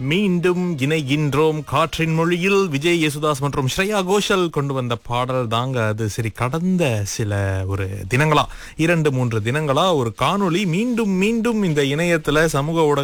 மீண்டும் இணைகின்றோம் காற்றின் மொழியில். விஜய் யேசுதாஸ் மற்றும் ஸ்ரேயா கோஷல் கொண்டு வந்த பாடல் தாங்க அது. சரி, கடந்த சில ஒரு தினங்களா 2-3 தினங்களா ஒரு காணொளி மீண்டும் மீண்டும் இந்த இணையத்துல சமூக ஊடக